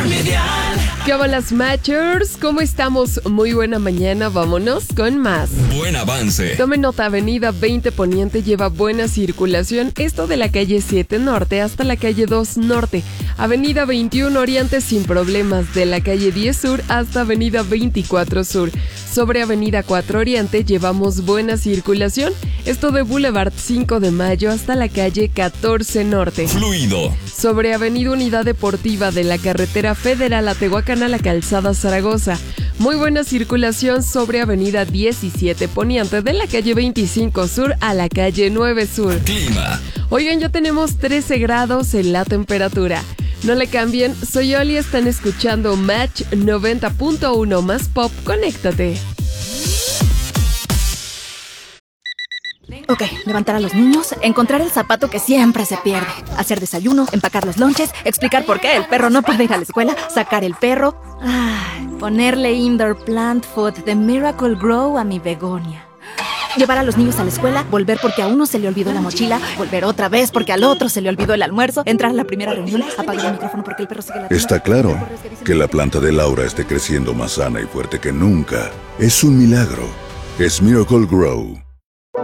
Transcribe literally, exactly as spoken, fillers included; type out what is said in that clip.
Primordial. ¿Qué hola, las Matchers? ¿Cómo estamos? Muy buena mañana, vámonos con más. Buen avance. Tomen nota, avenida veinte Poniente lleva buena circulación, esto de la calle siete Norte hasta la calle dos Norte. Avenida veintiuno Oriente sin problemas, de la calle diez Sur hasta avenida veinticuatro Sur. Sobre avenida cuatro Oriente llevamos buena circulación, esto de Boulevard cinco de Mayo hasta la calle catorce Norte. Fluido. Sobre avenida Unidad Deportiva de la carretera federal a Tehuacán a la calzada Zaragoza. Muy buena circulación sobre avenida diecisiete Poniente de la calle veinticinco Sur a la calle nueve Sur. Clima. Oigan, ya tenemos trece grados en la temperatura. No le cambien, soy Oli, están escuchando Match noventa punto uno más Pop, conéctate. Ok, levantar a los niños, encontrar el zapato que siempre se pierde, hacer desayuno, empacar los lonches, explicar por qué el perro no puede ir a la escuela, sacar el perro, ay, ponerle indoor plant food de Miracle Grow a mi begonia. Llevar a los niños a la escuela, volver porque a uno se le olvidó la mochila, volver otra vez porque al otro se le olvidó el almuerzo, entrar a la primera reunión, apagar el micrófono porque el perro sigue la... Está claro que la planta de Laura esté creciendo más sana y fuerte que nunca. Es un milagro. Es Miracle Grow.